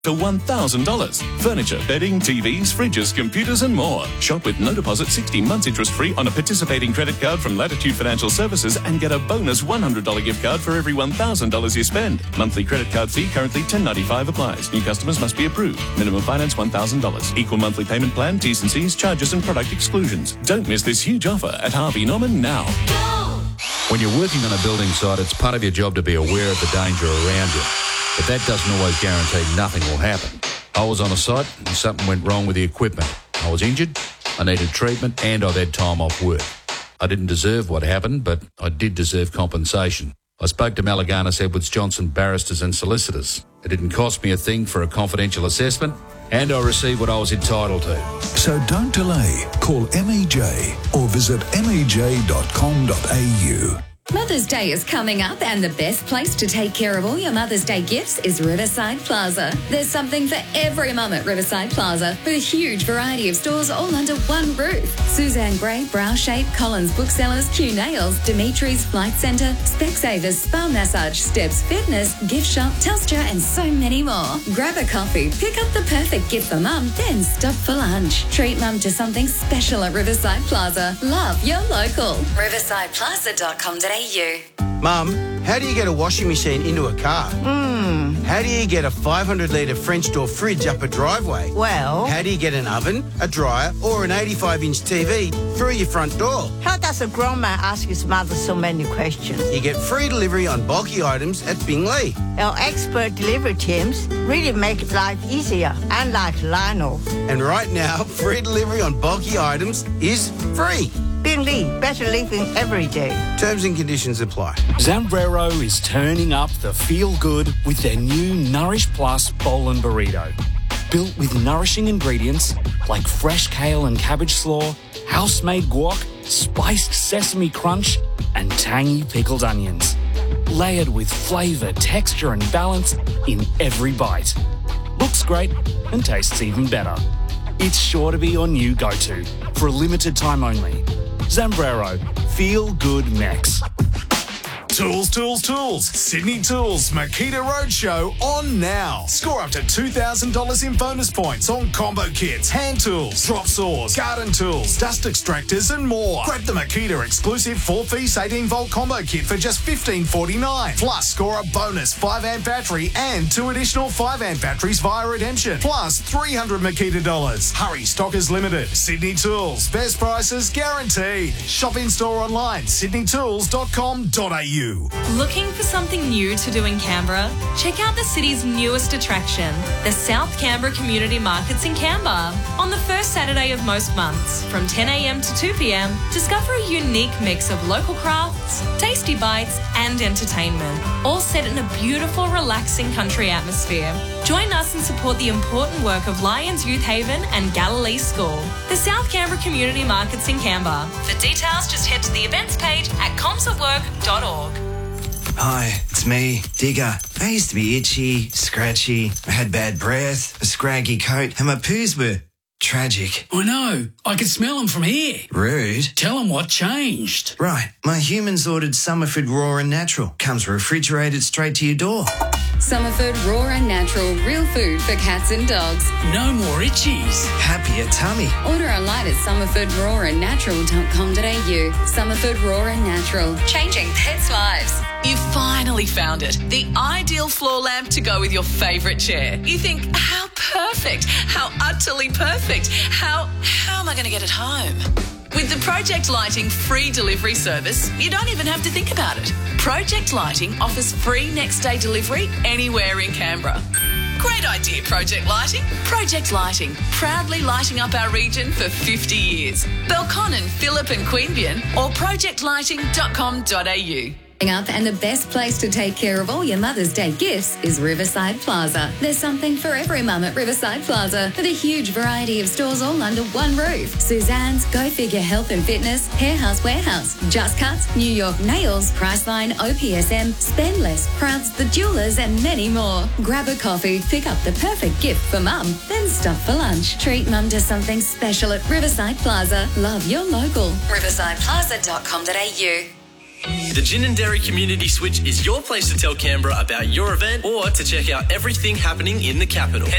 to $1,000. Furniture, bedding, TVs, fridges, computers and more. Shop with no deposit, 16 months interest-free on a participating credit card from Latitude Financial Services and get a bonus $100 gift card for every $1,000 you spend. Monthly credit card fee currently $10.95 applies. New customers must be approved. Minimum finance $1,000. Equal monthly payment plan, T's and C's, charges and product exclusions. Don't miss this huge offer at Harvey Norman now. When you're working on a building site, it's part of your job to be aware of the danger around you. But that doesn't always guarantee nothing will happen. I was on a site and something went wrong with the equipment. I was injured, I needed treatment, and I've had time off work. I didn't deserve what happened, but I did deserve compensation. I spoke to Malaganas Edwards Johnson barristers and solicitors. It didn't cost me a thing for a confidential assessment, and I received what I was entitled to. So don't delay. Call MEJ or visit mej.com.au. Mother's Day is coming up and the best place to take care of all your Mother's Day gifts is Riverside Plaza. There's something for every mum at Riverside Plaza with a huge variety of stores all under one roof. Suzanne Gray, Brow Shape, Collins Booksellers, Q Nails, Dimitri's Flight Centre, Specsavers, Spa Massage, Steps Fitness, Gift Shop, Telstra and so many more. Grab a coffee, pick up the perfect gift for mum, then stop for lunch. Treat mum to something special at Riverside Plaza. Love your local. riversideplaza.com.au. Mum, how do you get a washing machine into a car? How do you get a 500-litre French door fridge up a driveway? Well, How do you get an oven, a dryer or an 85-inch TV through your front door? how does a grown man ask his mother so many questions? You get free delivery on bulky items at Bingley. Our expert delivery teams really make life easier, unlike Lionel. And right now, free delivery on bulky items is free. Bingley, better living every day. Terms and conditions apply. Zambrero is turning up the feel-good with their new Nourish Plus Bowl and Burrito. Built with nourishing ingredients like fresh kale and cabbage slaw, house-made guac, spiced sesame crunch, and tangy pickled onions. Layered with flavour, texture and balance in every bite. Looks great and tastes even better. It's sure to be your new go-to for a limited time only. Zambrero, feel good Mex. Tools, tools, tools. Sydney Tools Makita Roadshow on now. Score up to $2,000 in bonus points on combo kits, hand tools, drop saws, garden tools, dust extractors and more. Grab the Makita exclusive 4-piece 18-volt combo kit for just $15.49. Plus, score a bonus 5-amp battery and 2 additional 5-amp batteries via redemption. Plus, $300 Makita dollars. Hurry, stock is limited. Sydney Tools, best prices guaranteed. Shop in store online, sydneytools.com.au. Looking for something new to do in Canberra? Check out the city's newest attraction, the South Canberra Community Markets in Canberra. On the first Saturday of most months, from 10 a.m. to 2 p.m, discover a unique mix of local crafts, tasty bites and entertainment, all set in a beautiful, relaxing country atmosphere. Join us and support the important work of Lions Youth Haven and Galilee School. The South Canberra Community Markets in Canberra. For details, just head to the events page at comsatwork.org. Hi, it's me, Digger. I used to be itchy, scratchy, I had bad breath, a scraggy coat, and my poos were tragic. I know. I can smell them from here. Rude. Tell them what changed. Right. My humans ordered Summerford Raw and Natural. Comes refrigerated straight to your door. Summerford Raw and Natural, real food for cats and dogs. No more itchies. Happier tummy. Order online at summerfordrawandnatural.com.au. Summerford Raw and Natural, changing pets' lives. You finally found it. The ideal floor lamp to go with your favourite chair. You think, how perfect, how utterly perfect, how am I going to get it home? With the Project Lighting free delivery service, you don't even have to think about it. Project Lighting offers free next day delivery anywhere in Canberra. Great idea, Project Lighting. Project Lighting, proudly lighting up our region for 50 years. Belconnen, Phillip and Queanbeyan or projectlighting.com.au. Up and the best place to take care of all your Mother's Day gifts is Riverside Plaza. There's something for every mum at Riverside Plaza with a huge variety of stores all under one roof. Suzanne's, Go Figure Health and Fitness, Hair House Warehouse, Just Cuts, New York Nails, Priceline, OPSM, Spend Less, Prouds, The Jewelers and many more. Grab a coffee, pick up the perfect gift for mum, then stop for lunch. Treat mum to something special at Riverside Plaza. Love your local. riversideplaza.com.au. The Gin and Dairy Community Switch is your place to tell Canberra about your event or to check out everything happening in the capital.